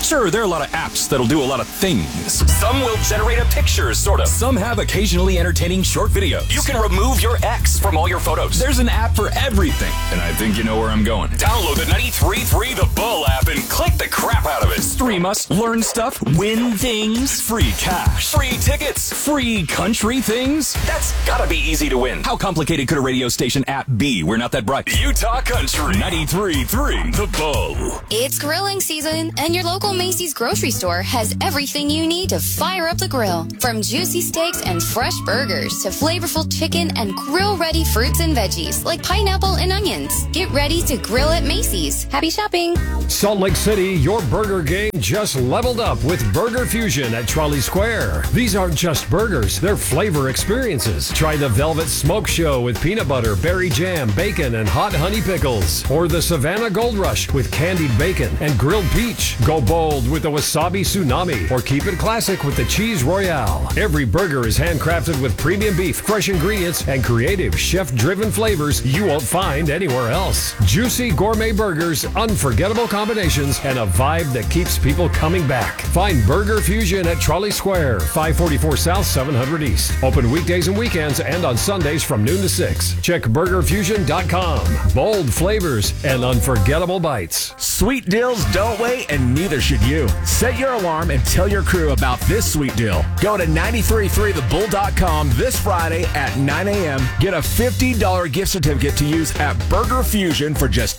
Sure, there are a lot of apps that'll do a lot of things. Some will generate a picture, sort of. Some have occasionally entertaining short videos. You can remove your ex from all your photos. There's an app for everything. And I think you know where I'm going. Download the 93.3 The Bull app and click the crap out of it. Stream us, learn stuff, win things, free cash, free tickets, free country things. That's gotta be easy to win. How complicated could a radio station app be? We're not that bright. Utah Country 93.3 The Bull. It's grilling season, and your local Macy's grocery store has everything you need to fire up the grill. From juicy steaks and fresh burgers to flavorful chicken and grill-ready fruits and veggies like pineapple and onions. Get ready to grill at Macy's. Happy shopping. Salt Lake City, your burger game just leveled up with Burger Fusion at Trolley Square. These aren't just burgers, they're flavor experiences. Try the Velvet Smoke Show with peanut butter, berry jam, bacon, and hot honey pickles. Or the Savannah Gold Rush with candied bacon and grilled peach. Go bold with the Wasabi Tsunami, or keep it classic with the Cheese Royale. Every burger is handcrafted with premium beef, fresh ingredients, and creative chef-driven flavors you won't find anywhere else. Juicy gourmet burgers, unforgettable combinations, and a vibe that keeps people coming back. Find Burger Fusion at Trolley Square, 544 South, 700 East. Open weekdays and weekends and on Sundays from noon to 6. Check burgerfusion.com. Bold flavors and unforgettable bites. Sweet deals don't wait, and neither should you. Set your alarm and tell your crew about this sweet deal. Go to 933thebull.com this Friday at 9 a.m. Get a $50 gift certificate to use at Burger Fusion for just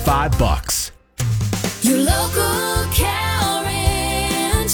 $25. Your local cow ranch,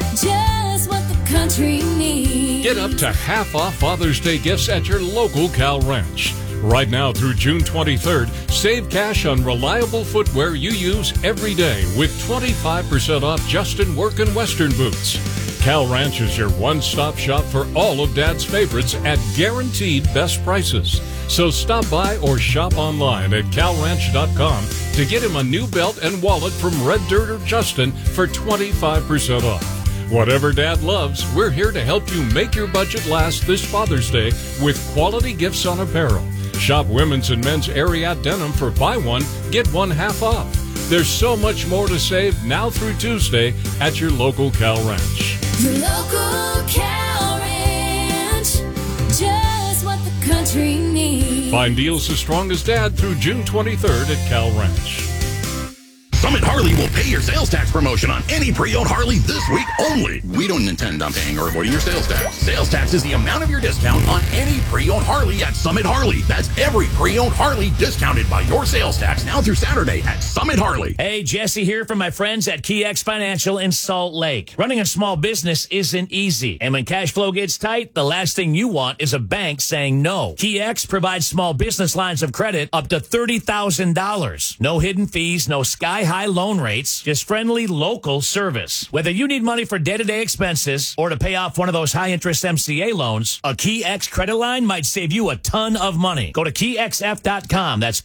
just what the country needs. Get up to half off Father's Day gifts at your local Cal Ranch. Right now through June 23rd, save cash on reliable footwear you use every day with 25% off Justin Work and Western boots. Cal Ranch is your one-stop shop for all of Dad's favorites at guaranteed best prices. So stop by or shop online at calranch.com to get him a new belt and wallet from Red Dirt or Justin for 25% off. Whatever Dad loves, we're here to help you make your budget last this Father's Day with quality gifts on apparel. Shop women's and men's Ariat denim for buy one, get one half off. There's so much more to save now through Tuesday at your local Cal Ranch. Your local cow ranch, just what the country needs. Find deals as strong as Dad through June 23rd at Cal Ranch. Summit Harley will pay your sales tax promotion on any pre-owned Harley this week only. We don't intend on paying or avoiding your sales tax. Sales tax is the amount of your discount on any pre-owned Harley at Summit Harley. That's every pre-owned Harley discounted by your sales tax now through Saturday at Summit Harley. Hey, Jesse here from my friends at KeyX Financial in Salt Lake. Running a small business isn't easy. And when cash flow gets tight, the last thing you want is a bank saying no. KeyX provides small business lines of credit up to $30,000. No hidden fees, no sky-high loan rates, just friendly local service. Whether you need money for day-to-day expenses or to pay off one of those high-interest MCA loans, a KeyX credit line might save you a ton of money. Go to KeyXF.com. That's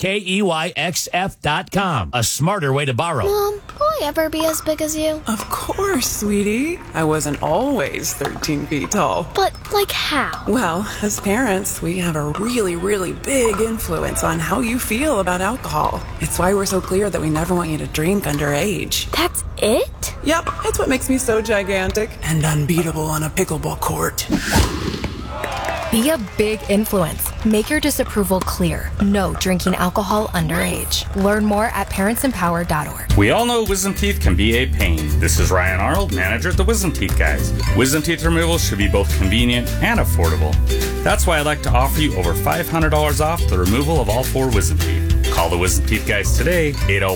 KeyXF.com. A smarter way to borrow. Mom, will I ever be as big as you? Of course, sweetie. I wasn't always 13 feet tall. But, like, how? Well, as parents, we have a really, really big influence on how you feel about alcohol. It's why we're so clear that we never want you to drink underage. That's it? Yep, it's what makes me so gigantic and unbeatable on a pickleball court. Be a big influence. Make your disapproval clear. No drinking alcohol underage. Learn more at parentsempower.org. We all know wisdom teeth can be a pain. This is Ryan Arnold, manager at the Wisdom Teeth Guys. Wisdom teeth removal should be both convenient and affordable. That's why I'd like to offer you over $500 off the removal of all 4 wisdom teeth. Call the Wisdom Teeth Guys today,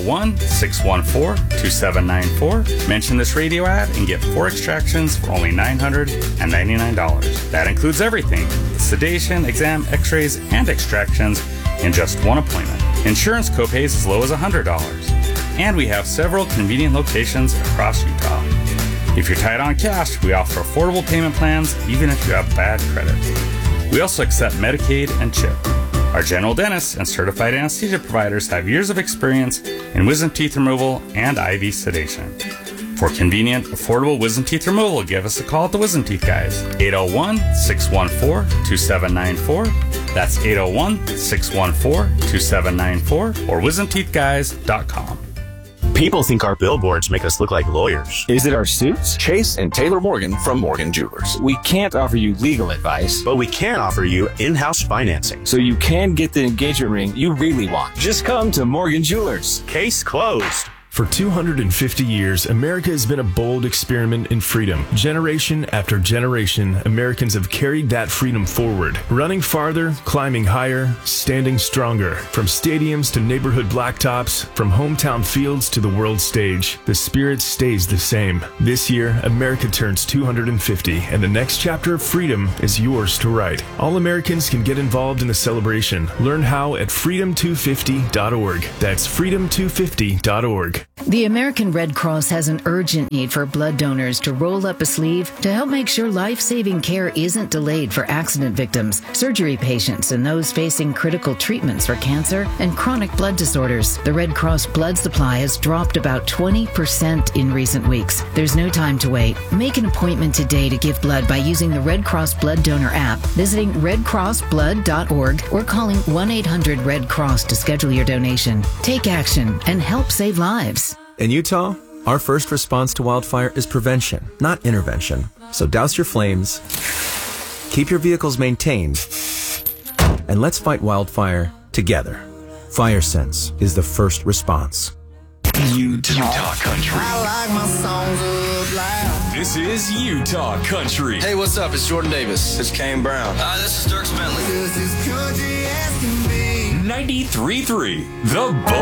801-614-2794. Mention this radio ad and get 4 extractions for only $999. That includes everything: sedation, exam, x-rays, and extractions in just one appointment. Insurance copays as low as $100. And we have several convenient locations across Utah. If you're tight on cash, we offer affordable payment plans even if you have bad credit. We also accept Medicaid and CHIP. Our general dentists and certified anesthesia providers have years of experience in wisdom teeth removal and IV sedation. For convenient, affordable wisdom teeth removal, give us a call at the Wisdom Teeth Guys, 801-614-2794. That's 801-614-2794 or wisdomteethguys.com. People think our billboards make us look like lawyers. Is it our suits? Chase and Taylor Morgan from Morgan Jewelers. We can't offer you legal advice, but we can offer you in-house financing, so you can get the engagement ring you really want. Just come to Morgan Jewelers. Case closed. For 250 years, America has been a bold experiment in freedom. Generation after generation, Americans have carried that freedom forward, running farther, climbing higher, standing stronger. From stadiums to neighborhood blacktops, from hometown fields to the world stage, the spirit stays the same. This year, America turns 250, and the next chapter of freedom is yours to write. All Americans can get involved in the celebration. Learn how at freedom250.org. That's freedom250.org. The American Red Cross has an urgent need for blood donors to roll up a sleeve to help make sure life-saving care isn't delayed for accident victims, surgery patients, and those facing critical treatments for cancer and chronic blood disorders. The Red Cross blood supply has dropped about 20% in recent weeks. There's no time to wait. Make an appointment today to give blood by using the Red Cross Blood Donor app, visiting redcrossblood.org, or calling 1-800-RED-CROSS to schedule your donation. Take action and help save lives. In Utah, our first response to wildfire is prevention, not intervention. So douse your flames, keep your vehicles maintained, and let's fight wildfire together. FireSense is the first response. Utah Country. I like my songs up loud. This is Utah Country. Hey, what's up? It's Jordan Davis. It's Kane Brown. This is Dirk Bentley. This is country as can be. 93.3 The Bull.